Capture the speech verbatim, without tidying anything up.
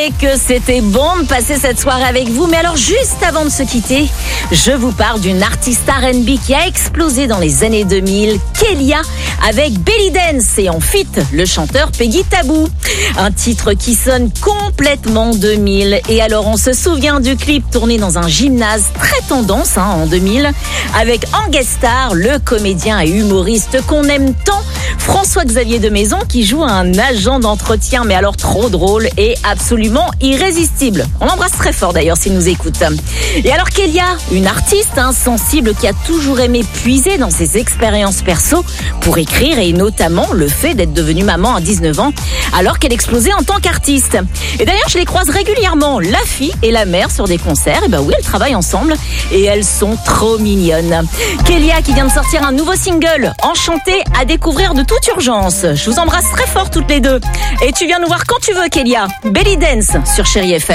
Et que c'était bon de passer cette soirée avec vous. Mais alors, juste avant de se quitter, je vous parle d'une artiste R and B qui a explosé dans les années deux mille, Kélia, avec Belly Dance et en feat, le chanteur Peggy Tabou. Un titre qui sonne complètement deux mille. Et alors, on se souvient du clip tourné dans un gymnase très tendance hein, en deux mille, avec en guest star le comédien et humoriste qu'on aime tant, François-Xavier de Maison, qui joue un agent d'entretien, mais alors trop drôle et absolument irrésistible. On l'embrasse très fort d'ailleurs s'il nous écoute. Et alors Kélia, une artiste hein, sensible qui a toujours aimé puiser dans ses expériences perso pour écrire, et notamment le fait d'être devenue maman à dix-neuf ans alors qu'elle explosait en tant qu'artiste. Et d'ailleurs je les croise régulièrement, la fille et la mère, sur des concerts. Et ben oui, elles travaillent ensemble et elles sont trop mignonnes. Kélia qui vient de sortir un nouveau single, Enchantée, à découvrir de toute urgence. Je vous embrasse très fort toutes les deux. Et tu viens nous voir quand tu veux Kélia. Belly Dance sur Chérie F M.